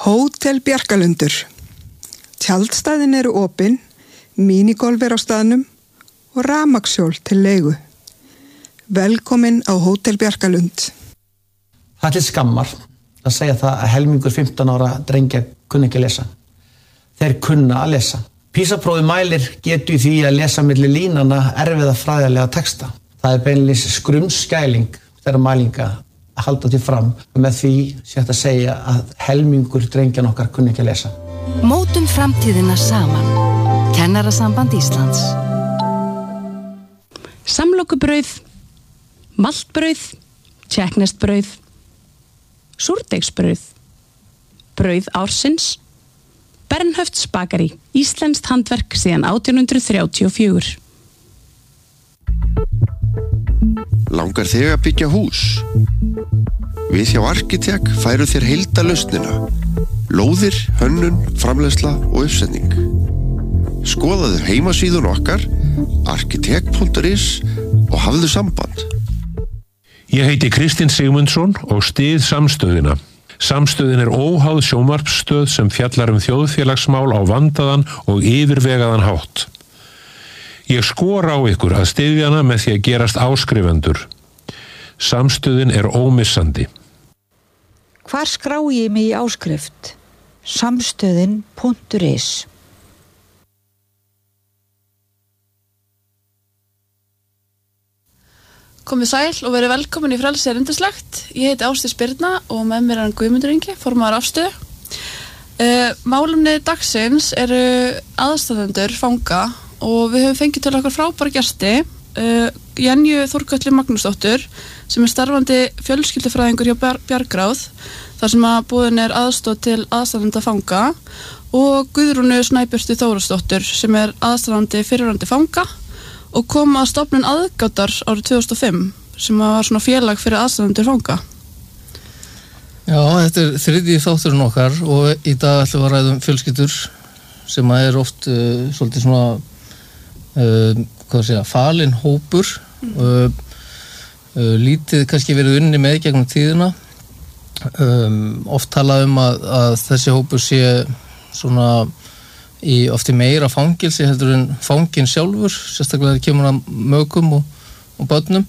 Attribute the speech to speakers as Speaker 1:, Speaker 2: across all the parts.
Speaker 1: Hótel Bjarkalundur. Tjaldstæðin eru opin, mínigolf á staðnum og rafmagnshjól til leigu. Velkomin á Hótel Bjarkalund.
Speaker 2: Það til skammar að segja það að helmingur 15 ára drengja kunni ekki að lesa. Þeir kunna að lesa. PISA-prófið mælir getu í því að lesa milli línana erfiða fræðilega texta. Það beinlínis skrumskæling þeirra mælinga að halda því fram og með því sé hægt að segja að helmingur drengjan okkar kunni ekki að lesa.
Speaker 3: Mótum framtíðina saman. Kennarasamband Íslands.
Speaker 4: Samlokubrauð, maltbrauð, tékkneskt-brauð, súrdeigsbrauð, brauð ársins, Bernhöfts bakari, íslenskt handverk síðan 1834.
Speaker 5: Langar þig að byggja hús? Við hjá Arkitek færu þér heildarlausnina. Lóðir, hönnun, framleiðsla og uppsetning. Skoðaðu heimasíðun okkar, arkitek.is og hafðu samband.
Speaker 6: Ég heiti Kristinn Sigmundsson og styð Samstöðina. Samstöðin er óháð sjónvarpsstöð sem fjallar þjóðfélagsmál á vandaðan og yfirvegaðan hátt. Ég skora á ykkur að styðja hana með því að gerast áskrifendur. Samstöðin er ómissandi.
Speaker 7: Hvar skrái ég mig í áskrift? Samstöðin.is.
Speaker 8: Komið sæl og verið velkomin í Frelsi er yndislegt. Ég heiti Ásdís Birna og með mér er hann Guðmundur Ingi, formaður afstöðu. Málumni dagsins eru aðstandendur fanga og við höfum fengið til okkar frábæra gesti, Jenju Þórköllu Magnúsdóttur sem er starfandi fjölskyldufræðingur hjá Bjargráð, þar sem að boðin er aðstoð til aðstandenda fanga, og Guðrúnu Snæbjörtu Þórusdóttur sem er aðstandandi fyrrverandi fanga og kom að stofnun Aðgátar árið 2005 sem var svona félag fyrir aðstandendur fanga.
Speaker 9: Já, þetta er þriðji þátturinn okkar og í dag ætlum við að ræða fjölskyldur sem er oft svolítið svona falin hópur, lítið kannski verið unni með gegnum tíðina. Oft talað að þessi hópur sé svona oft í meira fangilsi heldur en fanginn sjálfur, sérstaklega þegar kemur að mögum og börnum.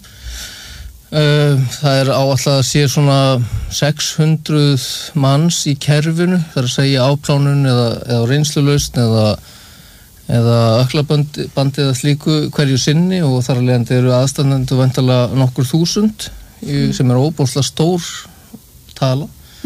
Speaker 9: Það er áætlað að sé svona 600 manns í kerfinu, það er að segja áplánun eða reynslulausn eða ökklabandi eða slíku hverju sinni, og þar af leiðandi eru aðstandendur væntanlega nokkur þúsund sem er óbúslega stór tala.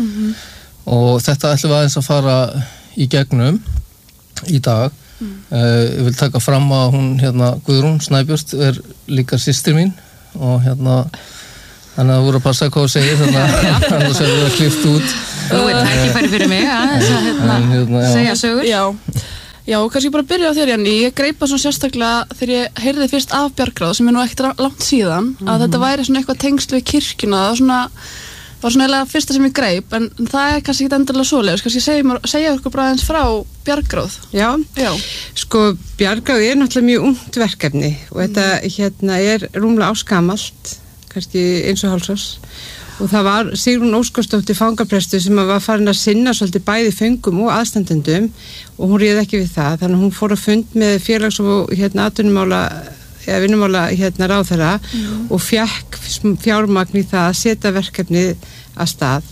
Speaker 9: Og þetta ætlum við aðeins að fara í gegnum í dag. Ég vil taka fram að hún Guðrún Snæbjört er líka systir mín og þannig að það voru að passa hvað þú segir, þannig að það séu að klift út.
Speaker 4: Þú veit ekki færi fyrir mig að segja sögur.
Speaker 8: Já, kannski bara byrja á þér, Jenny. Ég greipa svona sérstaklega þegar ég heyrði fyrst af Bjargráð, sem er nú ekkert langt síðan, að þetta væri svona eitthvað tengsl við kirkjuna. Það var svona eiginlega fyrsta sem ég greip, en það er kannski ekki endilega svoleiðis. Kannski segja ykkur bara eins frá Bjargráð.
Speaker 10: Já. Sko, Bjargráð er náttúrulega mjög ungt verkefni og þetta er rúmlega áskamalt, kannski eins og hálfsás. Og það var Sigrún Óskarsdóttir fangaprestu sem var farin að sinna svolítið bæði föngum og aðstandendum og hún réði ekki við það, þannig að hún fór að fund með félags- og atvinnumála eða vinnumála ráðherra og fékk fjármagn í það að setja verkefnið að stað.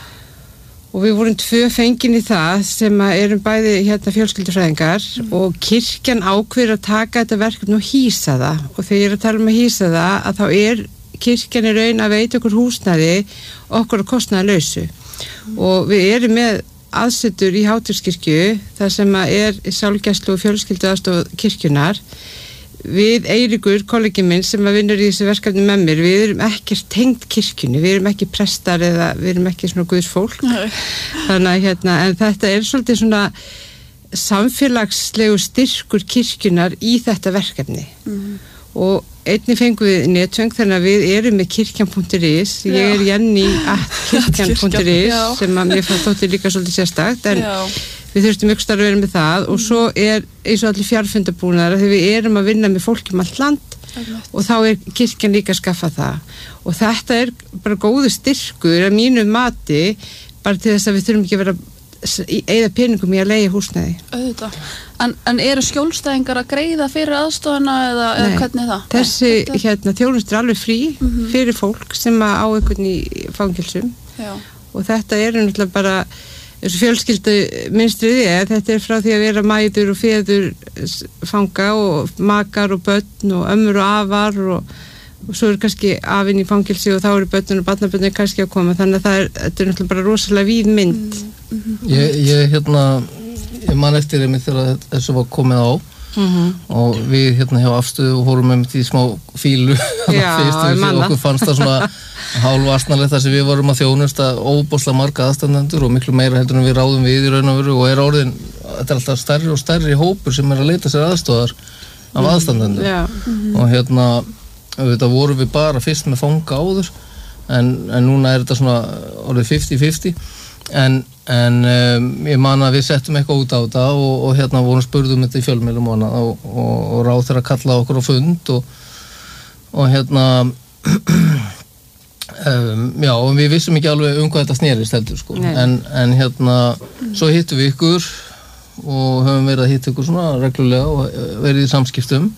Speaker 10: Og við vorum 2 fengin í það sem erum bæði fjölskyldufræðingar og kirkjan ákveður að taka þetta verkefni og hýsa það, og þegar ég er að tala um að hýsa það að þá er kirkjan í raun að veita okkur húsnæði okkur að kostnaðarlausu og við erum með aðsetur í Háteigskirkju þar sem er sálgæslu og fjölskylduaðstoð kirkjunar. Við Eiríkur, kollegi minn sem vinnur í þessu verkefni með mér, við erum ekkert tengd kirkjunni, við erum ekki prestar eða við erum ekki svona Guðs fólk. Þannig að en þetta er svolítið svona samfélagslegu styrkur kirkjunar í þetta verkefni. Og einnig fengum við netfeng þannig að við erum með kirkjan.is. Ég er Jenny@kirkjan.is sem að mér þótti líka svolítið sérstakt, en við þurftum ykkur að vera með það. Og svo er eins og allir fjarfundabúnaðar þegar við erum að vinna með fólki allt land og þá er kirkjan líka að skaffa það. Og þetta er bara góður styrkur að mínu mati, bara til þess að við þurfum ekki að vera eyða peningum í að leigja húsnæði.
Speaker 8: Auðvitað. En eru skjólstæðingar að greiða fyrir aðstofana eða hvernig er það?
Speaker 10: Þessi þjónusta er alveg frí fyrir fólk sem á einhvern í fangelsum. Já. Og þetta náttúrulega bara þessu fjölskyldu mynstriði þetta frá því að vera mæður og feður fanga og makar og börn og ömmur og afar og svo kannski afinn í fangelsi og þá eru börnun og barnabörnun kannski að koma, þannig að þetta náttúrulega bara rosalega víð mynd.
Speaker 9: Ég man eftir einmitt þegar þessu var komið á og við hjá Afstöðu vorum einmitt í smá fílu okkur fannst það svona hálfasnalegt þar sem við vorum að þjónusta óbúslega marga aðstandendur og miklu meira heldur en við ráðum við í raun og veru og orðin, þetta alltaf stærri og stærri hópur sem að leita sér aðstofar af aðstandendur og þetta vorum við bara fyrst með fanga áður en núna þetta svona orðið 50-50 en ég man að við settum eitthvað út á þetta og vorum spurðum þetta í fjölmiðlum og ráð þeirra að kalla okkur á fund og og við vissum ekki alveg hvað þetta snerist heldur sko. en svo hittum við ykkur og höfum verið að hitta ykkur svona reglulega og verið í samskiptum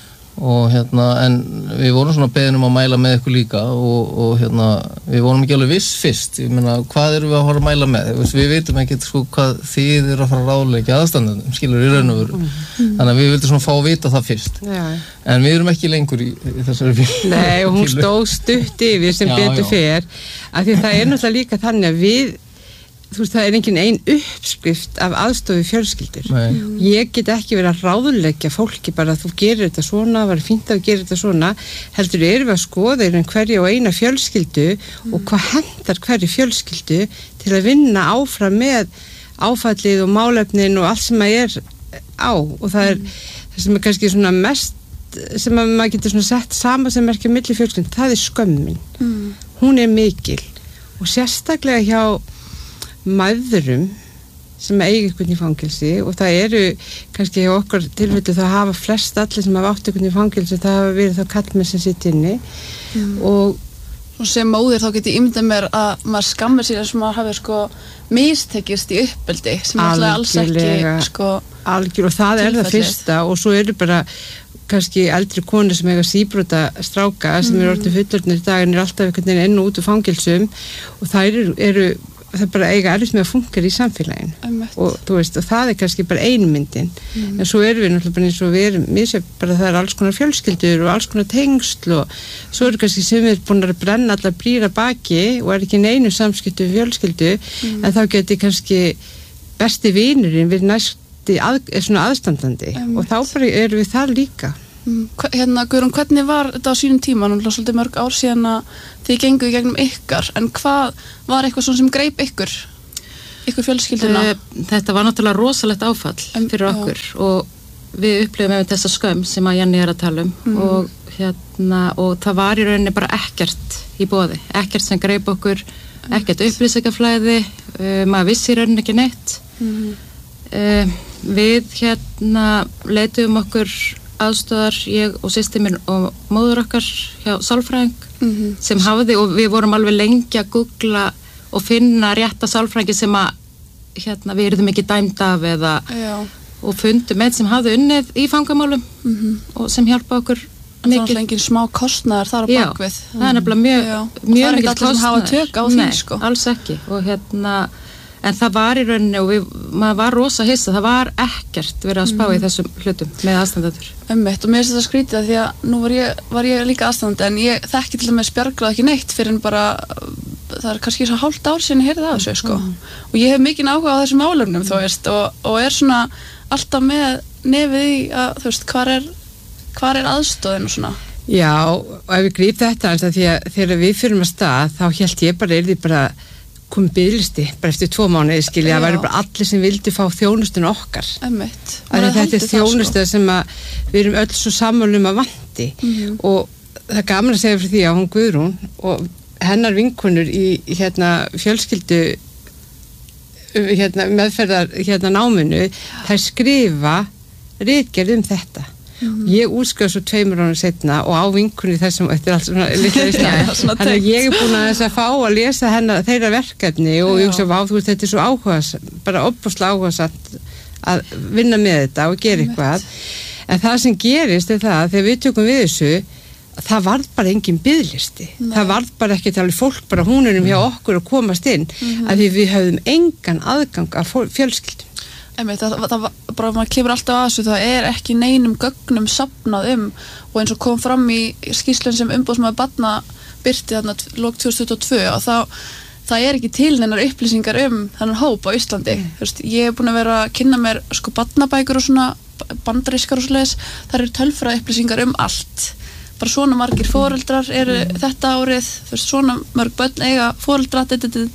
Speaker 9: og en við vorum svona beðin að mæla með ykkur líka og við vorum ekki alveg viss fyrst, ég meina hvað erum við að fara að mæla með, við veitum ekki sko hvað þið eru að fara að ráðleggja aðstandendum skilur í raun og veru, þannig að við vildum svona fá að vita það fyrst en við erum ekki lengur í þessari fyrir.
Speaker 10: Nei og hún stóð stutt yfir sem betur fer af því það náttúrulega líka þannig að við það engin ein uppskrift af aðstofi fjölskyldur. Ég get ekki verið að ráðleggja fólki bara að þú gerir þetta svona, var fínt að gera þetta svona, heldur erum við að skoða hverja og eina fjölskyldu og hvað hendar hverju fjölskyldu til að vinna áfram með áfallið og málefnin og allt sem maður á og það sem kannski svona mest sem að maður getur svona sett sama sem merkja milli fjölskyldu, það skömmin. Hún mikil og sérstaklega hjá mæðurum sem eiga einhvern í fangelsi og það eru kannski hjá okkar tilfellu það hafa flest allir sem hafa átt einhvern í fangelsi það hafa verið þá kallmenn sem sitt inni og
Speaker 8: sem móðir þá geti ímyndað mér að maður skammir sér sem maður hafi sko mistekist í uppeldi sem alltaf alls ekki sko
Speaker 10: algjör og það það fyrsta og svo eru bara kannski eldri konur sem eiga síbrota stráka sem eru orðin fullorðnir í dag en alltaf einhvern veginn inn og út úr fangelsum og þær eru það bara eiga erfitt með að fungera í samfélaginu og þú veist og það kannski bara einmyndin en svo erum við náttúrulega bara eins og við erum bara það alls konar fjölskyldur og alls konar tengsl og svo eru kannski sem við búin að brenna allar brýra baki og ekki neinu samskiptu fjölskyldu en þá geti kannski besti vinurinn við næsti svona aðstandandi og þá bara erum við það líka.
Speaker 8: Guðrún, hvernig var þetta á sínum tíma núna svolítið mörg ár síðan að þið gengu í gegnum ykkar en hvað var eitthvað svona sem greip ykkur fjölskylduna?
Speaker 4: Þetta var náttúrulega rosalegt áfall fyrir okkur og við upplifum með þessa skömm sem að Jenny að tala og og það var í rauninni bara ekkert í boði, ekkert sem greip okkur ekkert upplýsingaflæði maður vissi í rauninni ekki neitt við leituðum okkur aðstöðar, ég og systir mér og móður okkar hjá sálfræðing sem hafði og við vorum alveg lengi að googla og finna rétta sálfræðingi sem að við erum ekki dæmd af eða og fundum með sem hafði unnið í fangamálum og sem hjálpa okkur
Speaker 8: mikið. Það er engin smá kostnaðar þar á bakvið.
Speaker 4: Það er nefnilega mjög mikið kostnaðar. Það er ekki allir sem hafa tök á því sko. Nei, alls ekki og en það var í rauninni og maður var rosa hissa, það var ekkert verið að spá í þessum hlutum með aðstandendur.
Speaker 8: Og mér finnst þetta skrítið að því að nú var ég líka aðstandandi en ég þekki til dæmis Bjargráð ekki neitt fyrir en bara, það kannski svo hálft ár síðan ég heyrði af þessu sko. Og ég hef mikinn áhuga á þessum málefnum þú veist og svona alltaf með nefið í að þú veist hvar er aðstoðin og svona.
Speaker 10: Já, og ef við gríp þetta því að þegar við fyrum að stað þá hélt ég bara komið biðlisti bara eftir 2 mánuði skilja það væri bara allir sem vildi fá þjónustuna okkar þetta þjónusta sem að við erum öll svo sammála að vanti og það er gaman að segja fyrir því að hún Guðrún og hennar vinkonur í fjölskyldu meðferðar náminu þær skrifa ritgerð þetta Ég útskrifaði svo 2 árum seinna og á vinkunni þessum, þetta allt svona litla Ísland. Þannig að ég búin að fá að lesa þeirra verkefni og ég hugsa, þetta svo áhugasamt, bara opaslega áhugasamt að vinna með þetta og gera eitthvað. En það sem gerist það, þegar við tökum við þessu, það varð bara engin biðlisti. Það varð bara ekki alveg fólk bara húnunum hjá okkur að komast inn að við höfðum engan aðgang af fjölskyldum.
Speaker 8: Það bara, maður kemur alltaf að þessu, það ekki neinum gögnum safnað og eins og kom fram í skýrslun sem umboðsmaður barna birti þarna lok 2022 og það ekki til neinar upplýsingar þennan hóp á Íslandi. Ég búin að vera að kynna mér barnabækur og svona bandarískar og svoleiðis, það tölfræði upplýsingar allt. Bara svona margir foreldrar eru þetta árið, svona mörg börn eiga foreldra,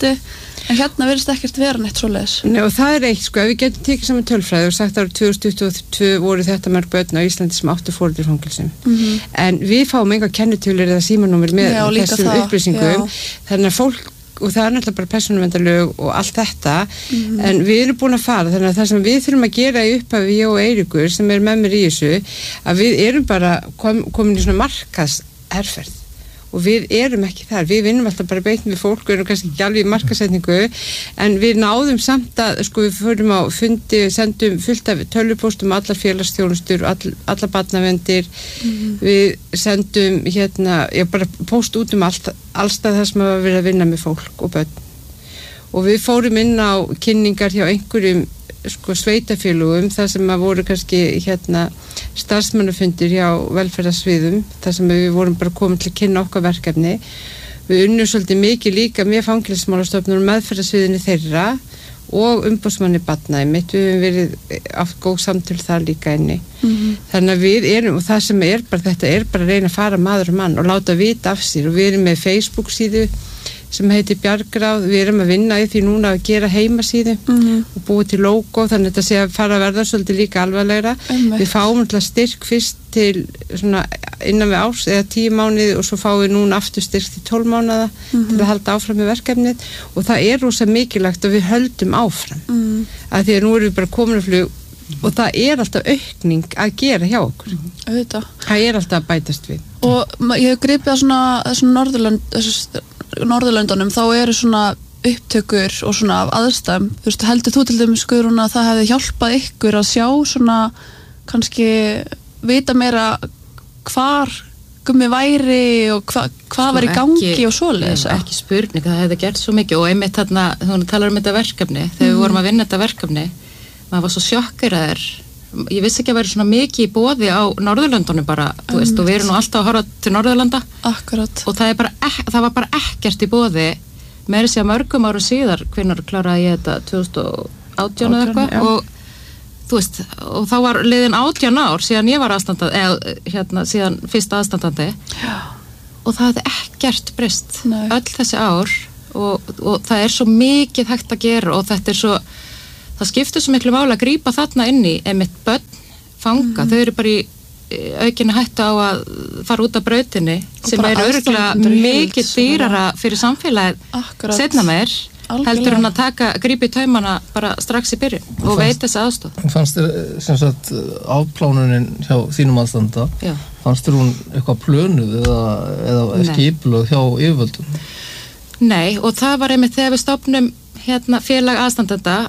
Speaker 8: en hérna virðist ekkert vera neitt svoleiðis.
Speaker 10: Nei, og það eitt, ef við getum tekið saman tölfræði og sagt árið 2022 voru þetta mörg börn á Íslandi sem áttu foreldri í fangelsum. En við fáum enga kennitölur eða símanúmer með þessum upplýsingum, þannig að fólk og það náttúrulega bara persónuverndarlög og allt þetta, en við erum búin að fara, þannig að það sem við þurfum að gera í upphafi, ég og Eiríkur sem með mér í þessu, að við erum bara komin í svona markaðsherferð og við erum ekki þar, við vinnum alltaf bara beint með fólk, við erum kannski ekki alveg í markaðssetningu, en við náðum samt að, við fórum á fundi, sendum fullt af tölvupóstum allar félagsþjónustur, allar barnavendir, við sendum bara póst út allstað þar sem að vera að vinna með fólk og börn. Og við fórum inn á kynningar hjá einhverjum sveitafélugum, það sem að voru kannski starfsmannafundir hjá velferðarsviðum, þar sem við vorum bara komin til að kynna okkar verkefni. Við unnum svolítið mikið líka með Fangelsismálastofnun og meðferðarsviðinu þeirra og umboðsmanni barna einmitt, við höfum verið átt góð samtöl þar líka inni. Þannig að við erum, og það sem bara, þetta bara að reyna að fara maður og mann og láta vita af sér, og við erum með Facebook síðu sem heitir Bjargráð, við erum að vinna í því núna að gera heimasíðu og búið til logo, þannig að þetta sé að fara að verða svolítið líka alvarlegra. Við fáum alltaf styrk fyrst til svona innan við árs eða 10 mánuði og svo fáum við núna aftur styrk til 12 mánuða til að halda áfram með verkefnið, og það rosa mikilvægt að við höldum áfram að því að nú erum við bara komin að flug og það alltaf aukning að gera hjá okkur. Það alltaf að bætast við.
Speaker 8: Og ég hef gripið að svona Norðurlöndunum, þá eru svona upptökur og svona af aðstæðum. Heldur þú til dæmis, Guðrún, að það hefði hjálpað ykkur að sjá svona kannski vita meira hvar Gummi væri og hvað var í gangi og svoleiðis?
Speaker 4: Ekki spurning, það hefði gert svo mikið, og einmitt þarna, þú talar þetta verkefni, þegar við vorum að vinna þetta verkefni, maður var svo sjokkeraður. Ég vissi ekki að vera svona mikið í boði á Norðurlöndunum bara, þú veist, og við erum nú alltaf að horfa til Norðurlanda.
Speaker 8: Akkurat.
Speaker 4: Og það var bara ekkert í boði, meira sér mörgum árum síðar, hvenær kláraði ég þetta 2018 eða eitthvað, og þú veist, og þá var liðin 18 ár síðan ég var aðstandandi, síðan fyrst aðstandandi, og það hefði ekkert breyst öll þessi ár, og það svo mikið hægt að gera, og þetta svo það skiptir svo miklu máli að grípa þarna inn í einmitt börn, fanga, þau eru bara í aukinni hættu á að fara út af brautinni sem örugglega mikið dýrara fyrir samfélagið seinna meir, heldur að grípa í taumana bara strax í byrjun og veita þessi aðstoð.
Speaker 9: Fannst þér sem sagt afplánunin hjá þínum aðstanda, fannst þér hún eitthvað plönuð eða skipulögð hjá yfirvöldum?
Speaker 4: Nei, og það var einmitt þegar við stofnum félag aðstandenda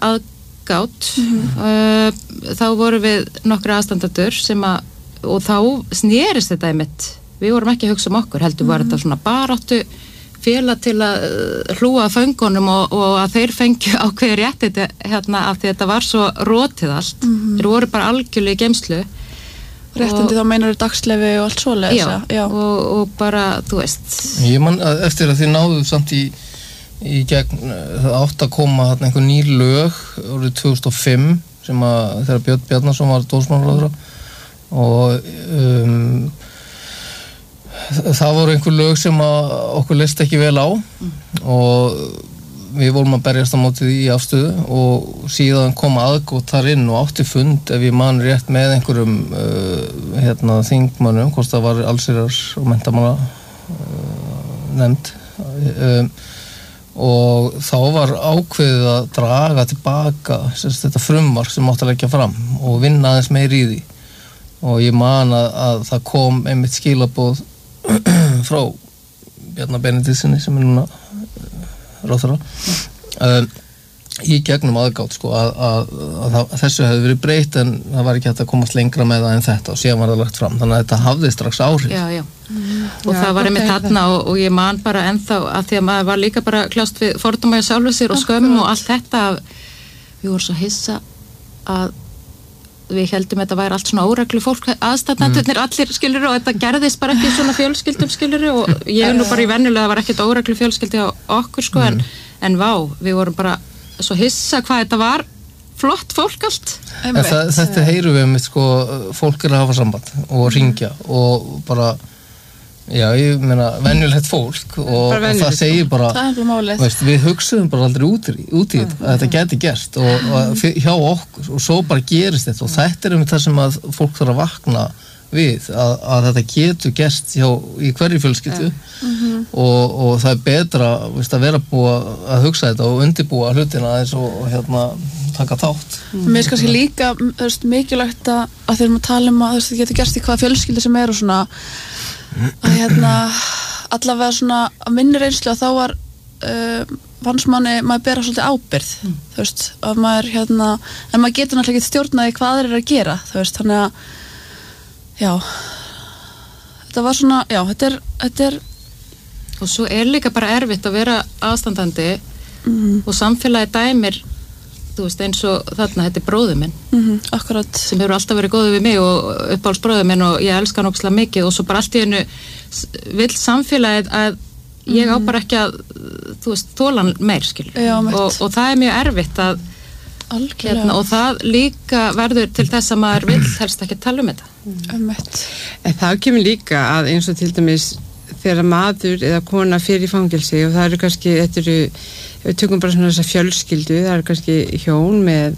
Speaker 4: þá vorum við nokkra aðstandendur og þá snerist þetta einmitt, við vorum ekki að hugsa okkur, heldur var þetta svona baráttu félag til að hlúa að föngunum og að þeir fengju ákveði rétt af því þetta var svo rotið allt, þeir voru bara algjörlega í geymslu.
Speaker 8: Réttindi þá meinar þau dagsleyfi og allt svoleiðis?
Speaker 4: Já, og bara, þú veist.
Speaker 9: Ég man eftir að þið náðu samt í gegn, það átt að koma einhver ný lög árið 2005 sem að þegar Björn Bjarnason var dómsmálaráðherra, og það voru einhver lög sem að okkur leist ekki vel á, og við vorum að berjast á móti í afstöðu, og síðan kom aðgótt þar inn og átti fund, ef ég man rétt, með einhverjum þingmönnum, hvort það var allsherjar og menntamála nefnd, og þá var ákveðið að draga tilbaka þetta frumvarp sem átti að leggja fram og vinna aðeins meir í því, og ég man að það kom einmitt skilaboð frá Bjarna Benediktssyni sem núna ráðherra í gegnum aðgátt sko að þessu hefði verið breytt en það var ekki hægt að komast lengra með það en þetta og síðan var það lagt fram þannig að þetta hafði strax áhrif
Speaker 4: og það var einmitt þarna og ég man bara ennþá að því að maður var líka bara kljást við fordóma í sjálfu sér og skömm og allt þetta við vorum svo hissa að við heldum að þetta væri allt svona óreglu fólk aðstandendurnir allir skilur og þetta gerðist bara ekki svona fjölskyldum skilur og ég nú bara í venjulega það var ekkert óreglu fjölskyldi á okkur sko en vá, við vorum bara svo hissa hvað þetta var flott fólk allt
Speaker 9: þetta heyrum við með sko fólk að hafa samband og ringja og bara já, ég meina, venjulegt fólk og það segir bara veist, við hugsaðum bara aldrei út í þetta að þetta geti gerst og hjá okkur og svo bara gerist þetta og þetta um það sem að fólk þarf að vakna við að þetta getur gerst í hverju fjölskyldu og það er betra veist, að vera búið að hugsa þetta og undirbúa hlutina eins og taka þátt
Speaker 8: Mér finnst kannski líka mikilvægt að þegar maður tala um að þetta getur gerst í hvaða fjölskyldu sem er og svona að allavega svona að minni reynslu að þá var fannst maður bera svolítið ábyrgð þú veist, að maður en maður getur náttúrulega ekki stjórnaði hvað þeir eru að gera þú veist, þannig að já, þetta var svona já, þetta er
Speaker 4: og svo er líka bara erfitt að vera aðstandandi og samfélagi dæmir þú veist eins og þarna, þetta er bróðir minn
Speaker 8: akkurat
Speaker 4: sem hefur alltaf verið góður við mig og uppáhalds bróðir minn og ég elska hann ógeðslega mikið og svo bara allt í einu vill samfélagið að ég á bara ekki að þú veist, þola hann meir og það er mjög erfitt að og það líka verður til þess að maður vill helst ekki tala um þetta
Speaker 10: en það kemur líka að eins og til dæmis þegar maður eða kona fyrir í fangelsi og það eru kannski, við tökum bara svona þessa fjölskyldu, það eru kannski hjón með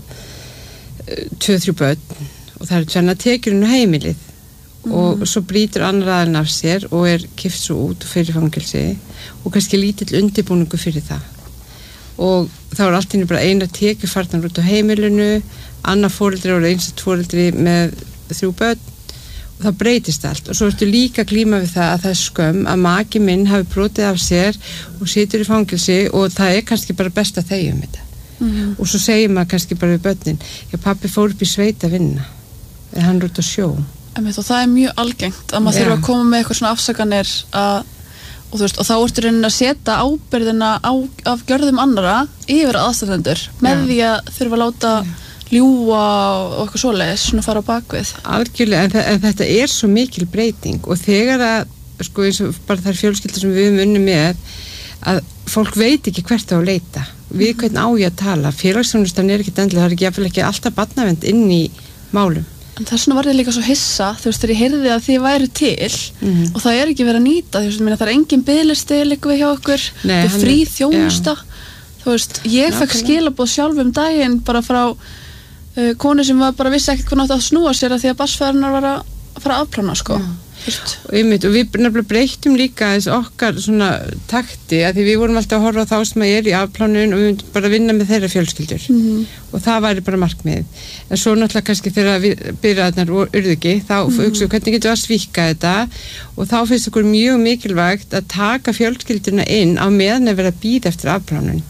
Speaker 10: 2-3 börn og það eru tvenna tekjurinn á heimilið og svo brýtur annar aðeins af sér og er kippt svo út og fyrir fangelsi og kannski lítill undirbúningu fyrir það og þá er allt inni bara eina tekjur farnar út á heimilinu annar foreldri og einsett foreldri með 3 börn og það breytist allt og svo ertu líka að glíma við það að það er skömm að maki minn hafi brotið af sér og situr í fangelsi og það er kannski bara best að þegja um þetta og svo segir maður kannski bara við börnin já pabbi fór upp í sveit að vinna eða hann er út á sjó
Speaker 8: og það er mjög algengt að maður þurfa að koma með eitthvað svona afsakanir og þú veist og þá ertu raunin að setja ábyrgðina af gjörðum annara yfir aðstandendur með því að þurfa að láta ljúga og eitthvað svoleiðis svona fara á bakvið
Speaker 10: algjörlega, en þetta er svo mikil breyting og þegar að, sko eins og bara þær fjölskyldur sem við höfum unnið með að fólk veit ekki hvert á að leita við hvernig á ég að tala, félagsþjónustan er ekki endilega, það er ekki jafnvel ekki alltaf barnavernd inn í málum
Speaker 8: en þess vegna var ég líka svo hissa þú veist þegar ég heyrði að þið væru til og það er ekki verið að nýta, þú veist, það er engin biðlisti líka við hjá okkur, það er frí þjónusta þú veist, ég fekk skilaboð sjálf daginn bara frá konu sem var bara vissi ekkert hvað nátt að snúa sér að því að barsfæðurnar var að fara að afplána sko
Speaker 10: og við nefnilega breyttum líka þess okkar svona takti að því við vorum alltaf að horfa á þá sem að er í afplánun og við myndum bara að vinna með þeirra fjölskyldur og það væri bara markmið en svo náttúrulega kannski þegar byrjaðarnar urðu ekki þá hugsaðu hvernig getum við að svíkka þetta og þá finnst okkur mjög mikilvægt að taka fjölskylduna inn á meðan að vera að bíða eftir afplánun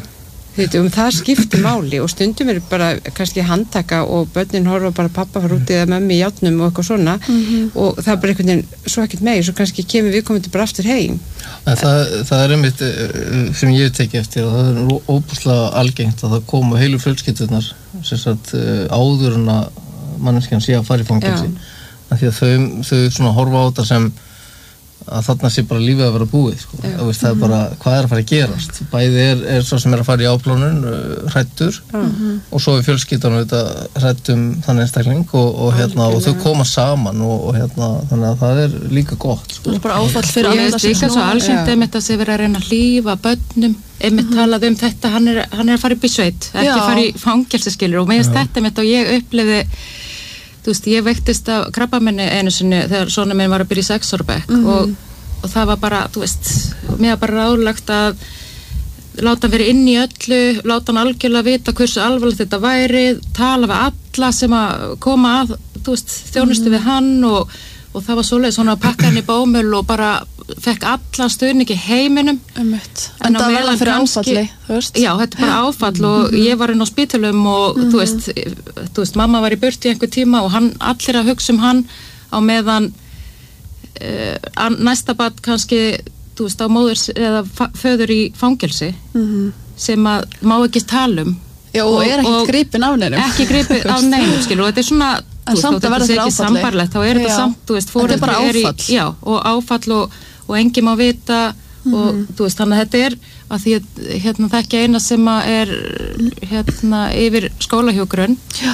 Speaker 10: það skiptir máli og stundum er bara kannski handtaka og börnin horfa bara pappa fara út eða mömmi í játnum og eitthvað svona og það er bara einhvern veginn svo ekkert meir svo kannski kemur viðkomandi bara aftur heim
Speaker 9: það er einmitt sem ég teki eftir og það er óbúslega algengt að það koma heilu fjölskyldunar sem sagt áður en að manneskjan sé að fara í fangelsi af því að þau svona horfa á þetta sem að þarna sé bara lífið að vera búið sko. Veist, það er bara hvað er að fara að gerast bæði er svo sem er að fara í afplánun hrættur og svo er fjölskyldan hrættum þannig einstakling og þau koma saman og þannig að það er líka gott sko.
Speaker 8: Það er bara áfall fyrir
Speaker 4: alla sem líka svo alsyngt einmitt að sé verið að reyna að hlífa börnum einmitt talað um þetta hann er að fara upp í sveit ekki fara í fangelsiskilur og meðast þetta einmitt og ég upplifði þú veist, ég veiktist af krabbamenni einu sinni þegar svona minn var að byrja í 6 ára bekk og það var bara, þú veist, mér var bara ráðlagt að láta hann vera inn í öllu, láta hann algjörlega vita hversu alvarlegt þetta væri, tala við alla sem að koma að, þú veist, þjónustu við hann og það var svoleiðis, svona að pakka hann í bómull og bara fekk allan stuðningi heiminum.
Speaker 8: En það verða fyrir áfalli, þú veist?
Speaker 4: Já, þetta bara áfall og ég var inn á spítalum og þú veist, mamma var í burtu í einhver tíma og allir að hugsa hann á meðan næsta barn kannski, þú veist, á móður eða föður í fangelsi sem að má ekki tala um.
Speaker 8: Já, og ekki gripin af neinum. Ekki
Speaker 4: gripin af neinum, skilur, og þetta svona,
Speaker 8: en samt að verða fyrir áfalli.
Speaker 4: Sambarlegt, þá þetta samt, þú veist,
Speaker 8: þetta bara áfall.
Speaker 4: Já, og áfall og enginn má vita og þú veist, þannig að þetta að því að hérna þekki eina sem að hérna yfir skólahjúkrun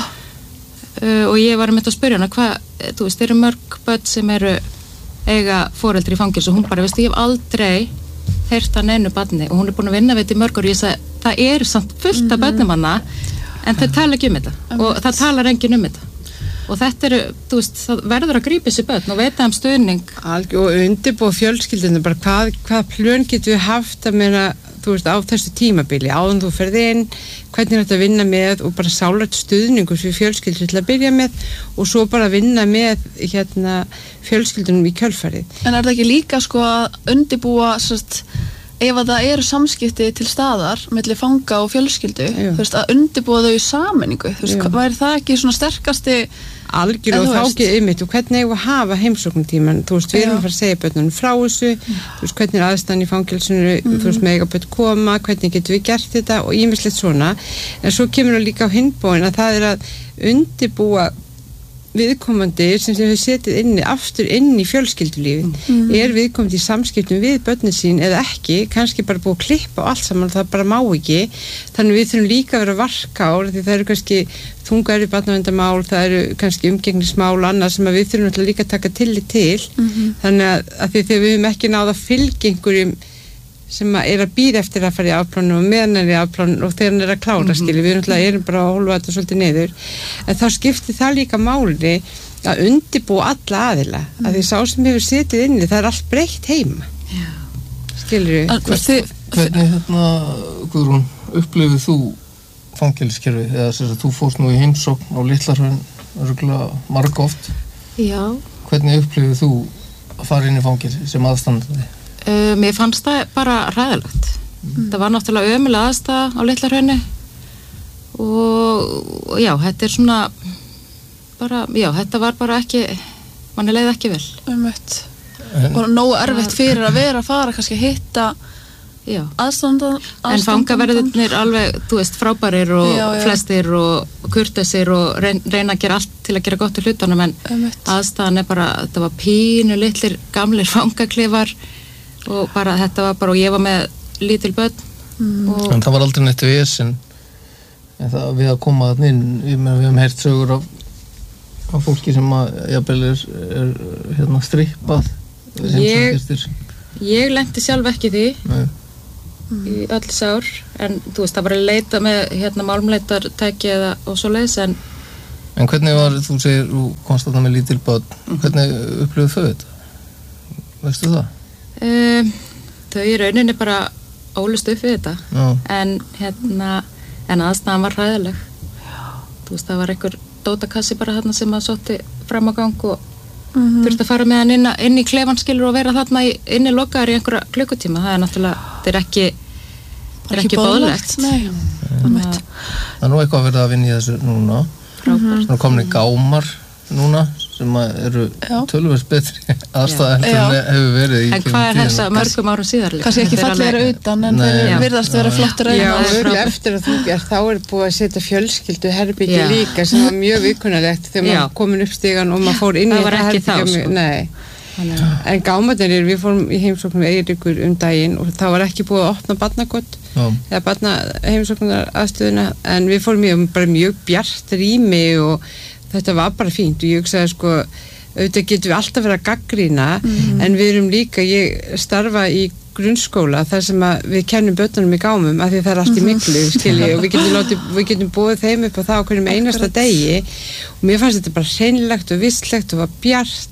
Speaker 4: og ég var að spyrja hana, hvað, þú veist, eru mörg börn sem eiga foreldri í fangelsi og hún bara, veist, ég hef aldrei heyrt að neinu barni og hún búin að vinna við þetta í mörg og ég sagði, það samt fullt af börnum hana en þau tala ekki um þetta og það talar enginn um þetta og þetta þú veist, það verður að grípa þessi börn og veita stuðning.
Speaker 10: Og undirbúa fjölskyldinu, bara hvað plön getur við haft að meina, þú veist, á þessu tímabili, áðan þú ferð inn, hvernig þetta vinna með og bara sálægt stuðningur fyrir fjölskyldur til að byrja með og svo bara vinna með hérna fjölskyldunum í kjölfarið.
Speaker 8: En það ekki líka sko að undirbúa ef að það eru samskipti til staðar milli fanga og fjölskyldu, þú veist, að undirbúa þau í sameiningu, þú veist, væri það ekki svona sterkasti
Speaker 10: algjörlega og þá ekki einmitt og hvernig eigum að hafa heimsóknartíman, þú veist, við erum að fara að segja börnunum frá þessu, þú veist, hvernig er aðstæðan í fangelsinu, þú veist, mega börn koma, hvernig getum við gert þetta og ýmislegt svona, en svo kemur það líka á hinbóin að það að undirbúa viðkomandi sem við setið aftur inn í fjölskyldulífið, viðkomandi í samskiptum við börnin sín eða ekki, kannski bara búið að klippa og allt saman, það bara má ekki, þannig við þurfum líka að vera varkár því það eru kannski þungaðri barnaverndarmál, það eru kannski umgengnismál og annað sem við þurfum alltaf líka að taka tillit til, þannig að því þegar við höfum ekki náð að fylgja einhverjum sem að bíða eftir að fara í afplánun og meðan í afplánun og þegar hann að klára skilja, við erum bara að hólfa þetta svolítið niður, en þá skiptir það líka máli að undirbúa alla aðila, að því sá sem hefur setið inni, það allt breytt heima skilur við.
Speaker 9: Hvernig Guðrún, upplifið þú fangelskerfið, eða þess að þú fórst nú í heimsókn á Litla-Hraun örugglega margoft?
Speaker 4: Já. Hvernig
Speaker 9: upplifið þú að fara inn í fangelsi sem aðstandandi?
Speaker 4: Mér fannst það bara hræðilegt. Það var náttúrulega ömulega aðstæða á Litla-Hrauni og já, þetta svona bara, já, þetta var bara ekki, manni leið ekki vel.
Speaker 8: Og nógu erfitt fyrir að vera að fara kannski að hitta aðstandan.
Speaker 4: En fangaverðirnir alveg, þú veist, frábærir og flestir og kurteisir og reyna að gera allt til að gera gott í hlutunum en aðstæðan bara, þetta var pínu litlir gamlir fangaklefar og bara þetta var bara og ég var með lítil börn
Speaker 9: en það var aldrei neitt vesen en það við að koma þarna inn við höfum heyrt sögur af fólki sem að jafnvel er hérna strippað
Speaker 4: ég lenti sjálf ekki því í öll sár en þú veist það var að leita með hérna málmleitartæki og svoleiðis en
Speaker 9: hvernig var, þú segir, þú komst þarna með lítil börn hvernig upplifðu þau þetta? Veistu það?
Speaker 4: Þau í rauninni bara ólust upp við þetta en aðstæðan var hræðileg þú veist það var einhver dótakassi bara þarna sem að sótti fram á gang og þurfti að fara með hann inn í klefanskilur og vera þarna inni lokaður í einhverja klukkutíma það náttúrulega, þetta er ekki boðlegt
Speaker 9: Það nú eitthvað að verða að vinna í þessu núna Nú komin í gámar núna sem eru töluvert betri aðstæða en hefur verið í
Speaker 4: en hvað er þess að mörgum árum síðar
Speaker 8: kannski ekki fallega utan en þeir virðast vera flottur
Speaker 10: eftir að þú gerð þá búið að setja fjölskyldu herbyggi líka sem var mjög viðkunnalegt þegar maður komin upp stigan og maður fór inn í
Speaker 4: það herbyggi
Speaker 10: en gámarnir við fórum í heimsóknum við Eiríkur daginn og það var ekki búið að opna barnagott eða barnaheimsóknar aðstöðuna en við fórum í bara mjög bjart rými og þetta var bara fínt og ég hugsaði sko auðvitað getum við alltaf verið að gagnrýna en við erum líka, ég starfa í grunnskóla þar sem að við kennum börnunum í gámum af því það er allt í miklu skilji og við getum búið þeim upp á það á hverjum einasta degi og mér fannst þetta bara hreinlegt og vistlegt og var bjart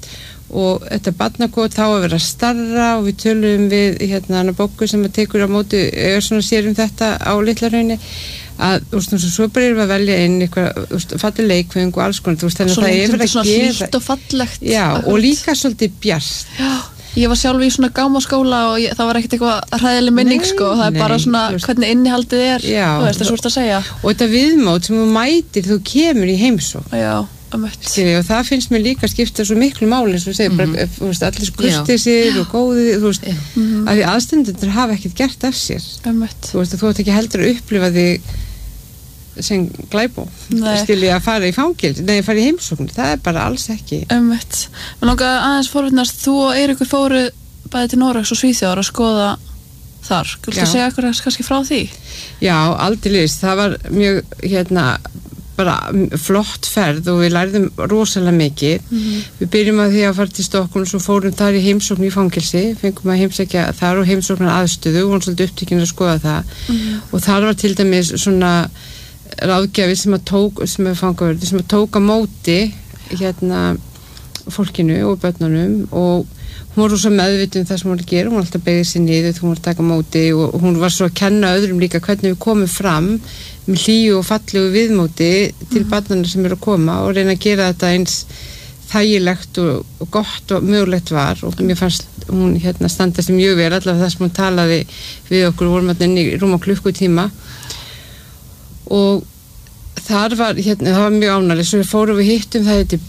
Speaker 10: og þetta barnakot þá að vera starra og við tölum við hana Boggu sem að tekur á móti svona sér þetta á Litla-Hrauni að svo bara erum við að velja inn eitthvað falleg leikfeng og alls konar þannig að það er verið að gera
Speaker 8: hlýtt og fallegt
Speaker 10: og líka svolítið bjart
Speaker 8: ég var sjálf í svona gámaskóla og það var ekkert eitthvað hræðileg minning það er bara svona hvernig innihaldið er þú veist það svo að segja
Speaker 10: og þetta viðmót sem þú mætir þú kemur í heimsókn og það finnst mér líka skipta svo miklu máli eins og segir bara allir kurteisir og góðir að því aðstandendur hafa ekkert gert af sér þú átt ekki heldur að upplifa þig sem glæbó að fara í fara í heimsókn það er bara alls ekki
Speaker 8: mér langar aðeins forvittnast þú og Eiríkur fóru bæði til Noregs og Svíþjóðar að skoða þar viltu segja okkur kannski frá því?
Speaker 10: Já, aldeilis, það var mjög bara flott ferð og við lærðum rosalega mikið við byrjum að því að fara til Stokkólm og svo fórum þar í heimsókn í fangelsi fengum að heimsækja þar og heimsóknar aðstöðu og hún svolítið upptekinn að skoða það og þar var til dæmis svona ráðgjafi sem að tók á móti fólkinu og börnunum og hún var rosa meðvituð það sem hún var að gera, hún var alltaf beygðið sér niður hún var að taka á móti og hún var svo að kenna öðrum líka hvernig við komum fram með hlýju og fallegu viðmóti til barnanna sem eru að koma og reyna að gera þetta eins þægilegt og gott og mögulegt var og mér fannst hún standa sig mjög vel allavega það sem hún talaði við okkur vorum inn í rúma klukkutíma og þar var það var mjög ánægilegt svo við fórum við hittum það heiti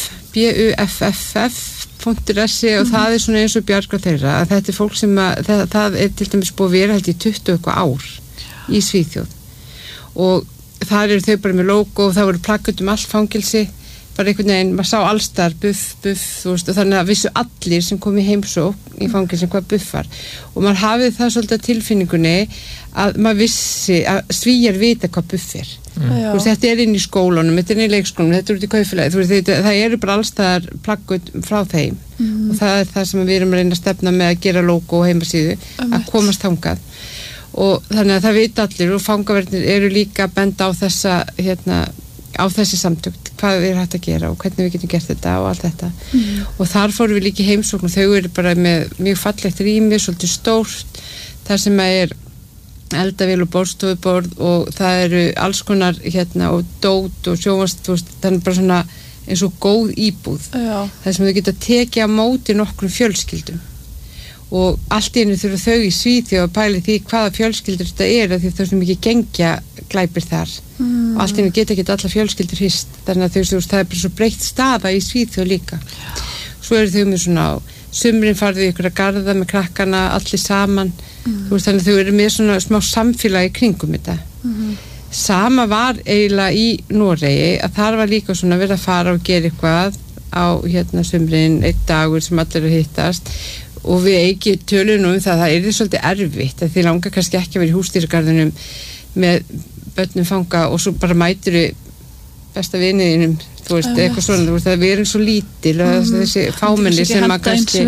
Speaker 10: buff.se og það er svona eins og bjarga þeirra að þetta er fólk sem það er til dæmis búið að vera held í 20 eitthvað ár í Svíþjóð og þar eru þau bara með logo og það voru plakkat allt fangelsi bara einhvern veginn, maður sá allstar buff, þú veist, og þannig að vissu allir sem kom í heimsókn í fangelsin hvað buff var og maður hafið það svolítið tilfinningunni að maður vissi að Svíjar vita hvað buff er þú veist, þetta er inn í skólunum, þetta er inn í leikskólunum þetta er út í kaupfélagi, þú veist, það eru bara allstar plakkat frá þeim og það er það sem við erum að reyna að stefna með að gera logo og heimasíðu að komast þangað og þannig að það vita allir og fangaverðir eru líka að benda á þessa á þessi samtök hvað við erum hægt að gera og hvernig við getum gert þetta og allt þetta og þar fórum við líka í heimsókn og þau eru bara með mjög fallegt rými, svolítið stórt þar sem er eldavél og borðstofuborð og það eru alls konar og dót og sjónvarp þannig bara svona eins og góð íbúð þar sem þau geta tekið á móti nokkrum fjölskyldum og allt í einu þurfa þau í Svíþjóð að pæla því hvaða fjölskyldur þetta er því þau sem ekki gengja glæpir þar og allt í einu geta ekki alla fjölskyldur hist þannig að það er bara svo breytt staða í Svíþjóð líka svo eru þau með svona sumrin farðu í ykkur að garða með krakkana allir saman þannig að þau eru með svona smá samfélagi kringum þetta sama var eiginlega í Noregi að þar var líka svona verið að fara og gera eitthvað á sumrin einn dagur sem allir eru hittast og við ekki tölum það er svolítið erfitt að því langar kannski ekki að vera í húsdýragarðunum með börnum fanga og svo bara mætir við besta viniðinum þú veist, eitthvað svona, það við erum svo lítil þessi fámenni sem að kannski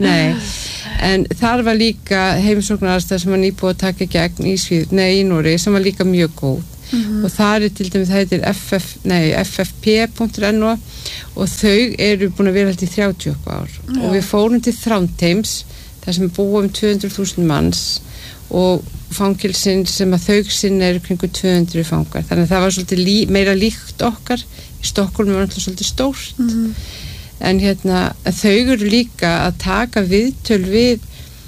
Speaker 10: en þar var líka heimsóknaraðstæð sem var nýbúið að taka gegn í Noregi sem var líka mjög góð og það er til dæmis, það heitir ffp.no og þau eru búin að vera alltaf í 30 ár og við fórum til Þrándheims þar sem búum 200.000 manns og fangilsin sem að þau sinna eru kringu 200 fangar þannig að það var svolítið meira líkt okkar í Stokkólm var alltaf svolítið stórt en þau eru líka að taka viðtöl við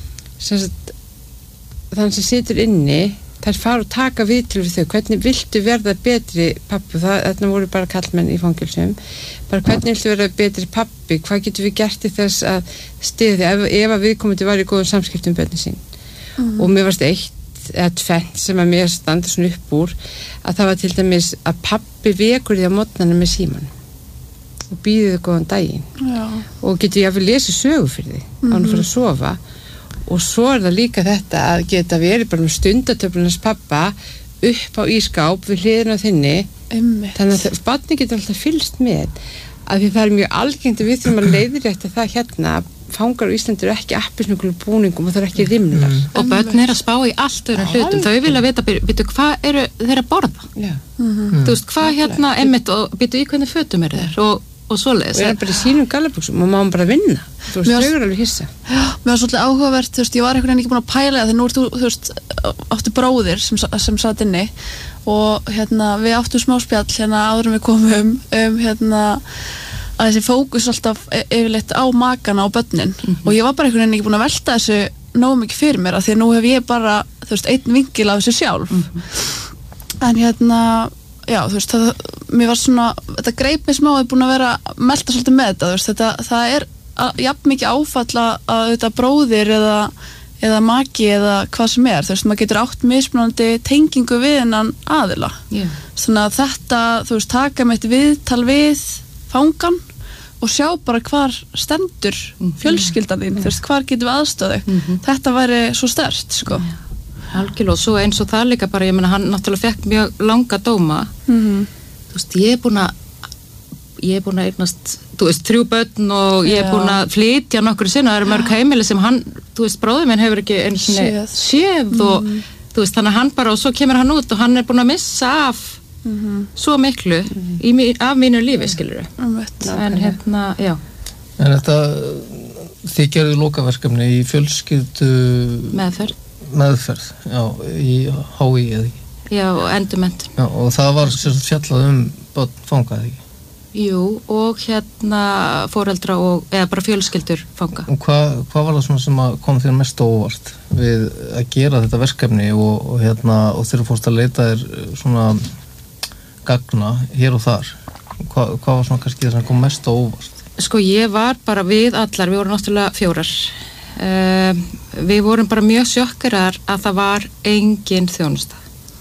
Speaker 10: þann sem situr inni þær fara og taka viðtöl við þau hvernig viltu verða betri pappi þarna voru bara kallmenn í fangilsum bara hvernig viltu verða betri pappi hvað getur við gert í þess að styðja ef að viðkomandi var í góðum samskiptum börnin sín og mér varst eitt eða tvennt sem að mér standa svona upp úr að það var til dæmis að pappi vekur því á morgnana með síman og býðið þau góðan daginn og getur ég að við lesa sögu fyrir því án að fara að sofa og svo er það líka þetta að geta verið bara með stundatöflunars pappa upp á ískáp við hliðina á þinni þannig að barni getur alltaf fylgst með að því það er mjög algengt að við þurfum að leiðrétta það fangar á Íslandi eru ekki appisnuglu búningum og það er ekki rimlar
Speaker 4: og börn er að spá í allt öðrum hlutum þau vilja vita, hvað eru þeir að borða þú veist, hvað einmitt og býtu í hvernig fötum eru þeir og og svoleiðis.
Speaker 10: Og er bara í sínum gallabuxum og má hann bara vinna. Þú veist, þau eru alveg hissa.
Speaker 8: Mér var svolítið áhugavert, þú veist, ég var einhvern veginn ekki búin að pæla það, þegar nú ert þú veist, áttu bróðir sem satt inni og við áttum smá spjall áður en við komum að þessi fókus alltaf yfirleitt á makana og börnin og ég var bara einhvern veginn ekki búin að velta þessu nógu mikið fyrir mér, af því að nú hef ég bara, þú veist, einn vingil af þessu sjálf en já, þú veist, mér var svona, þetta greip mig smá að búin að vera að melta svolítið með þetta, þú veist, það er jafn mikið áfall að þetta bróðir eða maki eða hvað sem þú veist, maður getur átt mismunandi tengingu við hennan aðila þannig að þetta, þú veist, taka með eitt viðtal við fangan og sjá bara hvar stendur fjölskyldan þín, þú veist, hvar getum við aðstöðu þetta væri svo sterkt, sko
Speaker 4: algjörlega, og svo eins og það líka bara, ég meina, hann náttúrulega fekk mjög langa dóma þú veist, ég er búin að eignast, þú veist, 3 börn og ég er búin að flytja nokkur sinna, það eru mörg heimili sem hann, þú veist, bróðir minn hefur ekki einu sinni séð og þú veist, þannig að hann bara, og svo kemur hann út og hann er búin að missa af svo miklu af mínu lífi, skilur en já
Speaker 9: En þetta, þið gerðu lokaverkefni í fjölskyldu meðferð, já, í HÍ eða ekki?
Speaker 4: Já, og endurmenntun.
Speaker 9: Já, og það var fjallað börn fangað, ekki?
Speaker 4: Jú, og foreldra eða bara fjölskyldur fanga.
Speaker 9: Og hvað var það svona sem kom þér mest óvart við að gera þetta verkefni og þegar fórst að leita þér svona gagna hér og þar? Hvað var svona kannski það sem kom mest óvart?
Speaker 4: Sko, ég var bara við allar, við vorum náttúrulega 4. Við vorum bara mjög sjokkarar að það var engin þjónusta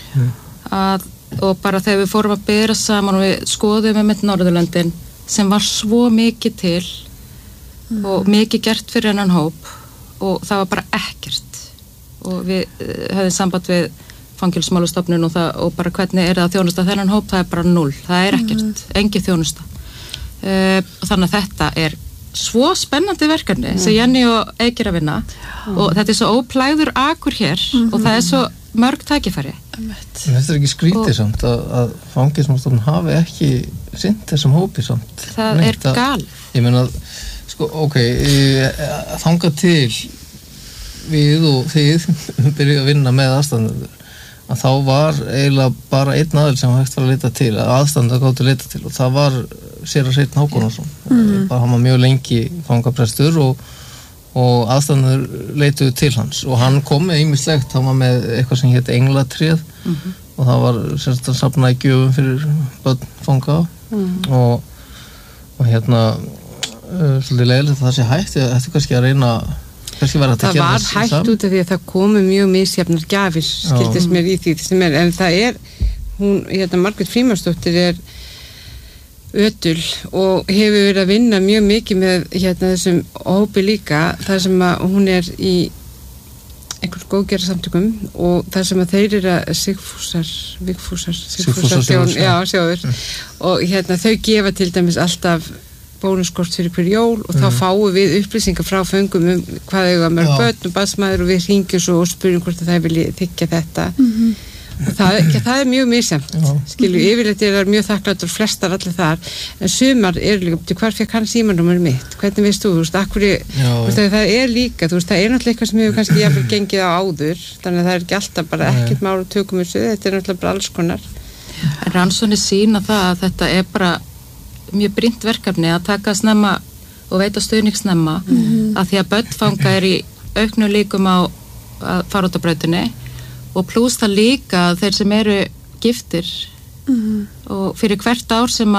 Speaker 4: og bara þegar við fórum að bera saman og við skoðum með Norðurlöndin sem var svo mikið til og mikið gert fyrir hennan hóp og það var bara ekkert og við höfðum samband við Fangelsismálastofnun og bara hvernig er það að þjónusta þennan hóp, það er bara 0, það er ekkert, engin þjónusta og þannig að þetta er svo spennandi verkefni sem Jenny og Eik er að vinna og þetta er svo óplægður akur hér og það er svo mörg tækifæri
Speaker 9: Þetta er ekki skrítið samt að Fangelsismálastofnun hafi ekki sinnt þessum hópi samt
Speaker 4: það er gal
Speaker 9: Ég meina, sko, ok þangað til við og þið byrjuðu að vinna með aðstandendur að þá var eiginlega bara einn aðil sem hægt var að leita til, að aðstandar gátu að leita til og það var séra Hreinn Hákonarson bara hann var mjög lengi fangaprestur og aðstandar leituðu til hans og hann kom með ýmislegt, hann var með eitthvað sem hétt Englatréð og það var sérstaklega safnaði gjöfum fyrir börn fanga og svolítið leiðilegt að það sé hægt þetta kannski að reyna það
Speaker 10: var hægt út af því að það komu mjög misjafnar gjafir skildist mér í því sem en það er hún, Margrét Frímannsdóttir er ötul og hefur verið að vinna mjög mikið með þessum hópi líka þar sem að hún er í einhvers góðgerðarsamtökum og þar sem að þeir eru að Sigfúsar sjóður og þau gefa til dæmis alltaf bónuskort fyrir hver jól og þá fáum við upplýsingar frá föngum hvað þau að mörg börn og barnsmæður og við hringjum svo og spyrjum hvort að það vilji þiggja þetta og það er mjög misjafnt skilju, yfirleitt er það mjög þakklátur flestar allir þar, en sumar eru líka hvar fekk hann símanúmerið mitt, hvernig veist þú veist, það er líka þú veist, það er náttúrulega eitthvað sem hefur kannski jafnvel gengið á áður, þannig að það er ekki alltaf bara ekkert mál og tökum þessu, þetta er náttúrulega bara alls konar.
Speaker 4: En rannsóknir sýna það að þetta er bara mjög brýnt verkefni að taka snemma og veita stuðning snemma að því að börnfanga er í auknu líkum á að fara út á brautinni og plús það líka þeir sem eru giftir og fyrir hvert ár sem